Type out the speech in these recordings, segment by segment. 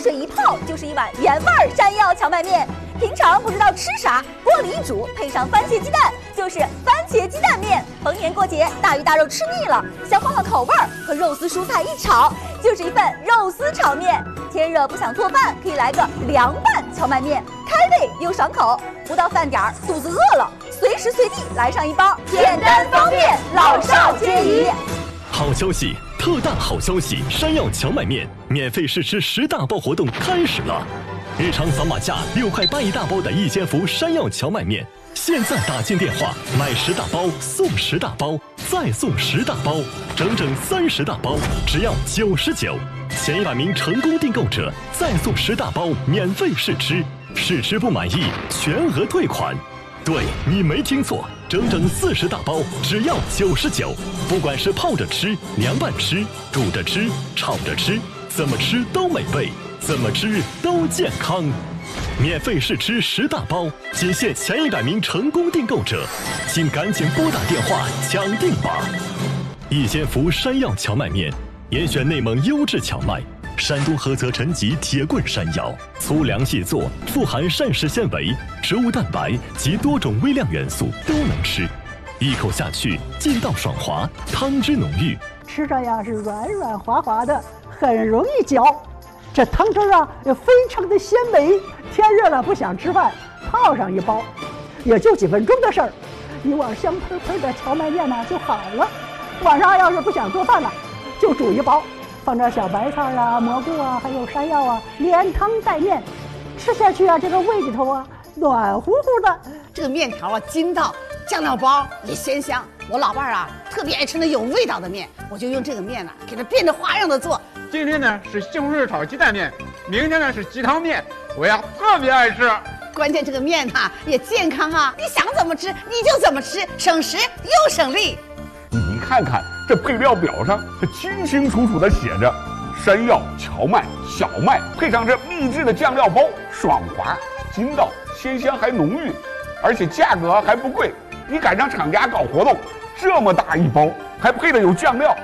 水一泡就是一碗原味山药荞麦面。平常不知道吃啥，锅里一煮，配上番茄鸡蛋，就是番茄鸡蛋面。逢年过节，大鱼大肉吃腻了，想换换口味儿，和肉丝蔬菜一炒，就是一份肉丝炒面。天热不想做饭，可以来个凉拌荞麦面，开胃又爽口。不到饭点儿，肚子饿了，随时随地来上一包，简单方便，老少皆宜。 好消息！特大好消息！山药荞麦面免费试吃10大包活动开始了。日常扫码价6块8一大包的一千福山药荞麦面，现在打进电话买10大包送10大包，再送10大包，整整30大包，只要99。前100名成功订购者再送10大包免费试吃，试吃不满意全额退款。对，你没听错，整整40大包，只要99。不管是泡着吃、凉拌吃、煮着吃、炒着吃，怎么吃都美味，怎么吃都健康。免费试吃10大包，仅限前100名成功订购者，请赶紧拨打电话抢订吧！一千福山药荞麦面，严选内蒙优质荞麦。山东菏泽陈集铁棍山药，粗粮细做，富含膳食纤维、植物蛋白及多种微量元素，都能吃。一口下去，劲道爽滑，汤汁浓郁， 吃着呀是软软滑滑的，很容易嚼。这汤汁啊也非常的鲜美。天热了不想吃饭，泡上一包，也就几分钟的事儿，一碗香喷喷的荞麦面呢就好了。晚上要是不想做饭了，就煮一包。放点小白菜啊、蘑菇啊，还有山药啊，连汤带面，吃下去啊，这个胃里头啊暖乎乎的。 这个面条啊筋道，酱料包也鲜香。我老伴儿啊特别爱吃那有味道的面，我就用这个面呢给它变着花样的做。 今天呢是西红柿炒鸡蛋面，明天呢是鸡汤面，我呀特别爱吃。 关键这个面呢也健康啊，你想怎么吃你就怎么吃，省时又省力。 你看看这配料表上，它清清楚楚地写着山药、荞麦、小麦，配上这秘制的酱料包，爽滑、筋道、鲜香还浓郁，而且价格还不贵。你赶上厂家搞活动，这么大一包，还配的有酱料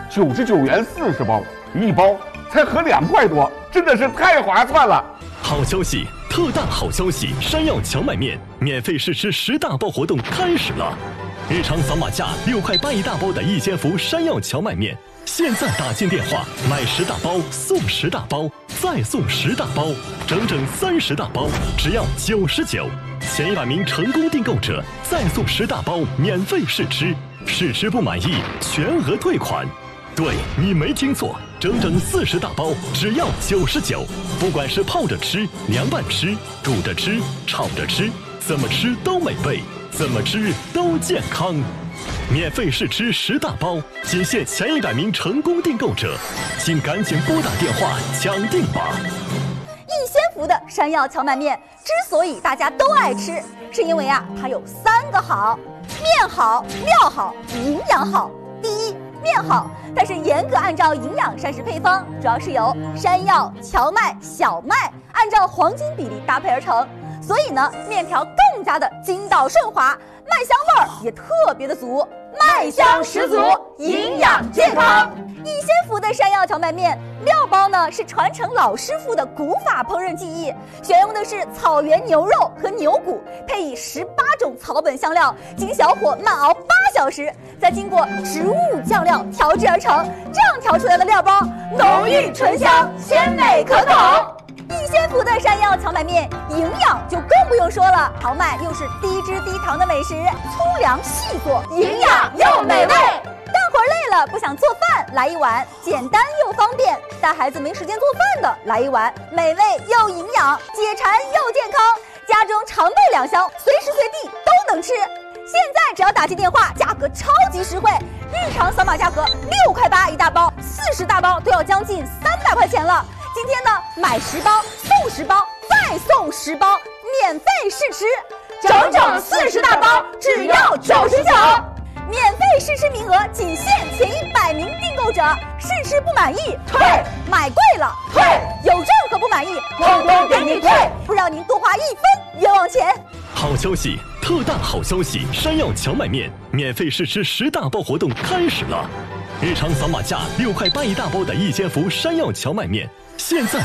，99元40包，一包才合2块多，真的是太划算了。 好消息！特大好消息！山药荞麦面免费试吃10大包活动开始了。日常扫码价6块8一大包的一千福山药荞麦面，现在打进电话买10大包送10大包，再送10大包，整整30大包，只要99。前100名成功订购者再送10大包免费试吃，试吃不满意全额退款。对，你没听错，整整40大包，只要99。不管是泡着吃、凉拌吃、煮着吃、炒着吃，怎么吃都美味，怎么吃都健康。免费试吃10大包，仅限前100名成功订购者，请赶紧拨打电话抢订吧！ 一仙福的山药荞麦面之所以大家都爱吃，是因为啊它有3个好：面好、料好、营养好。第一，面好，它是严格按照营养膳食配方，主要是由山药、荞麦、小麦按照黄金比例搭配而成，所以呢，面条更加的筋道顺滑，麦香味儿也特别的足，麦香十足，营养健康。一仙福的山药荞麦面料包呢是传承老师傅的古法烹饪技艺，选用的是草原牛肉和牛骨，配以18种草本香料，经小火慢熬8小时，再经过植物酱料调制而成。这样调出来的料包浓郁醇香，鲜美可口。一仙福的山药荞麦面营养就更不用说了，荞麦又是低脂低糖的美食，粗粮细做，营养又美味。干活累了不想做饭，来一碗简单又方便；带孩子没时间做饭的，来一碗美味又营养，解馋又健康，家中常备2箱，随时随地都能吃。现在只要打进电话，价格超级实惠，日常扫码价格6块8一大包，40大包都要将近300块钱了。今天呢，买10包送10包，再送10包，免费试吃，整整40大包，只要99。免费试吃名额仅限前100名订购者，试吃不满意退，买贵了退，有任何不满意统统给你退，不让您多花1分冤枉钱。 好消息！特大好消息！山药荞麦面免费试吃10大包活动开始了。日常扫码价6块8一大包的一千福山药荞麦面，现在